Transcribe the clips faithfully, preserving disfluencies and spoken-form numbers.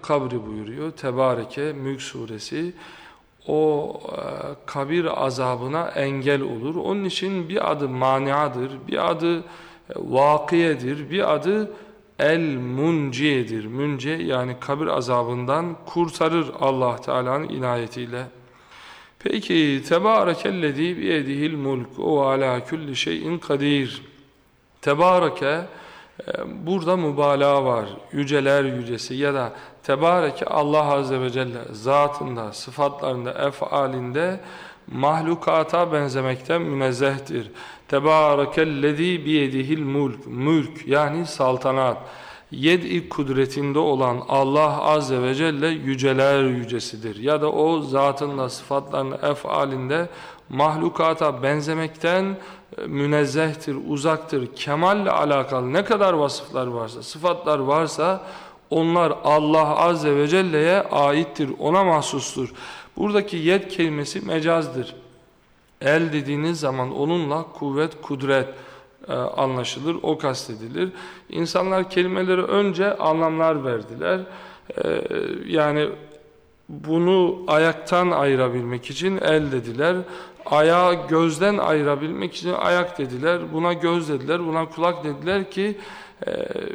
kabri buyuruyor. Tebareke Mülk suresi o e, kabir azabına engel olur. Onun için bir adı maniadır, bir adı e, vakiyedir, bir adı el-munciyedir. Munce yani kabir azabından kurtarır Allah Teala'nın inayetiyle. Peki Tebârekellezî biyedihil mulk o alâ kulli şeyin kadir. Tebareke burada mübalağa var. Yüceler yücesi ya da Tebareke Allah Azze ve Celle zatında, sıfatlarında, efalinde mahlukata benzemekten münezzehtir. Tebârekellezî biyedihil mulk. Mülk yani saltanat. Yed-i kudretinde olan Allah Azze ve Celle yüceler yücesidir. Ya da o zatında, sıfatlarında, efalinde mahlukata benzemekten münezzehtir, uzaktır. Kemalle alakalı ne kadar vasıflar varsa, sıfatlar varsa onlar Allah Azze ve Celle'ye aittir, ona mahsustur. Buradaki yed kelimesi mecazdır. El dediğiniz zaman onunla kuvvet, kudret e, anlaşılır, o kastedilir. İnsanlar kelimelere önce anlamlar verdiler. E, yani bunu ayaktan ayırabilmek için el dediler. Ayağı gözden ayırabilmek için ayak dediler. Buna göz dediler, buna kulak dediler ki e,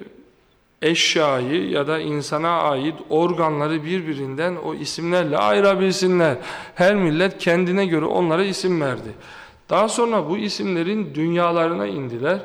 eşyayı ya da insana ait organları birbirinden o isimlerle ayırabilsinler. Her millet kendine göre onlara isim verdi. Daha sonra bu isimlerin dünyalarına indiler.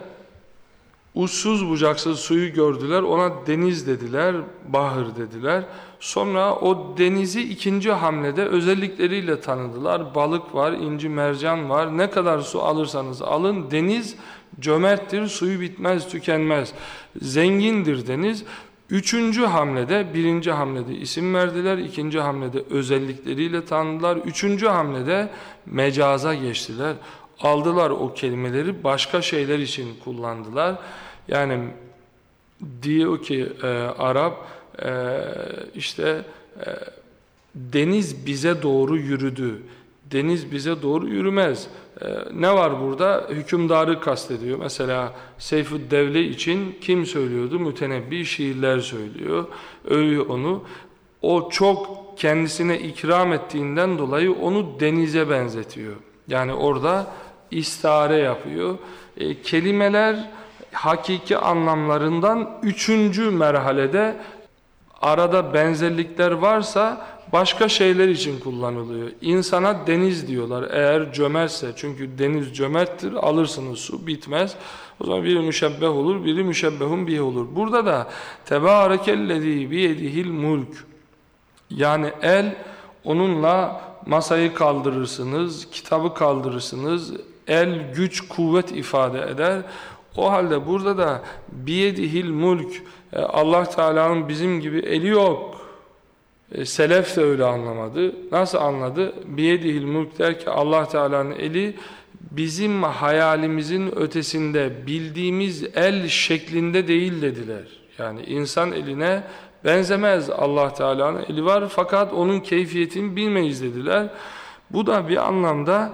Uçsuz bucaksız suyu gördüler, ona deniz dediler, bahır dediler. Sonra o denizi ikinci hamlede özellikleriyle tanıdılar. Balık var, inci mercan var, ne kadar su alırsanız alın. Deniz cömerttir, suyu bitmez, tükenmez. Zengindir deniz. Üçüncü hamlede, birinci hamlede isim verdiler, ikinci hamlede özellikleriyle tanıdılar. Üçüncü hamlede mecaza geçtiler. Aldılar o kelimeleri başka şeyler için kullandılar. Yani diyor ki e, Arap e, işte e, deniz bize doğru yürüdü. Deniz bize doğru yürümez. E, ne var burada? Hükümdarı kastediyor. Mesela Seyfü'd-Devle için kim söylüyordu? Mütenebbi şiirler söylüyor. Övüyor onu. O çok kendisine ikram ettiğinden dolayı onu denize benzetiyor. Yani orada istare yapıyor. E, kelimeler hakiki anlamlarından üçüncü merhalede arada benzerlikler varsa başka şeyler için kullanılıyor. İnsana deniz diyorlar eğer cömertse. Çünkü deniz cömerttir, alırsınız su bitmez. O zaman biri müşebbeh olur, biri müşebbehun bih olur. Burada da Tebârekellezî biyedihil mulk. Yani el, onunla masayı kaldırırsınız, kitabı kaldırırsınız. El güç, kuvvet ifade eder. O halde burada da biyedihil mulk, Allah Teala'nın bizim gibi eli yok. Selef de öyle anlamadı. Nasıl anladı? Biyedihil mulk der ki Allah Teala'nın eli bizim hayalimizin ötesinde, bildiğimiz el şeklinde değil dediler. Yani insan eline benzemez, Allah Teala'nın eli var fakat onun keyfiyetini bilmeyiz dediler. Bu da bir anlamda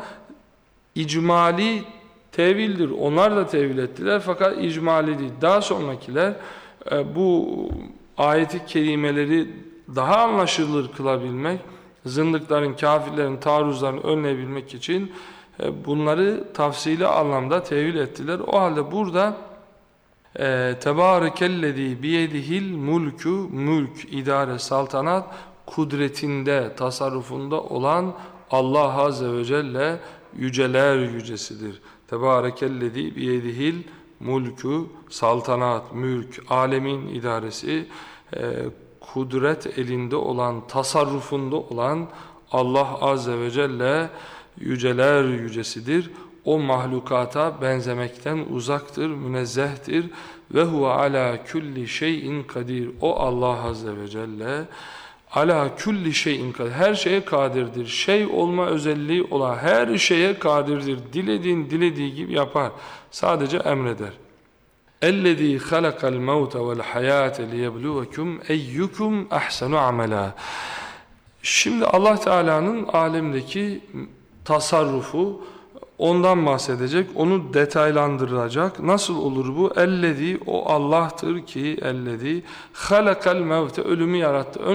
icmali tevildir. Onlar da tevil ettiler fakat icmali değil. Daha sonrakiler e, bu ayet-i kerimeleri daha anlaşılır kılabilmek, zındıkların, kafirlerin taarruzlarını önleyebilmek için e, bunları tafsili anlamda tevil ettiler. O halde burada e, Tebârekellezî biyedihil mulku, mülk, idare, saltanat kudretinde, tasarrufunda olan Allah Azze ve Celle yüceler yücesidir. Tebârekellezî biyedihil mulku, saltanat, mülk, alemin idaresi, e, kudret elinde olan, tasarrufunda olan Allah Azze ve Celle yüceler yücesidir. O mahlukata benzemekten uzaktır, münezzehtir. Ve huve ala kulli şeyin kadir. O Allah Azze ve Celle ala kulli şeyin kadir. Her şeye kadirdir. Şey olma özelliği olan her şeye kadirdir. Dilediğin dilediği gibi yapar. Sadece emreder. اَلَّذ۪ي خَلَقَ الْمَوْتَ وَالْحَيَاةَ لِيَبْلُوَكُمْ اَيُّكُمْ اَحْسَنُ عَمَلًا. Şimdi Allah Teala'nın alemdeki tasarrufu, ondan bahsedecek, onu detaylandıracak. Nasıl olur bu? اَلَّذ۪ي o Allah'tır ki اَلَّذ۪ي خَلَقَ الْمَوْتَ ölümü yarattı.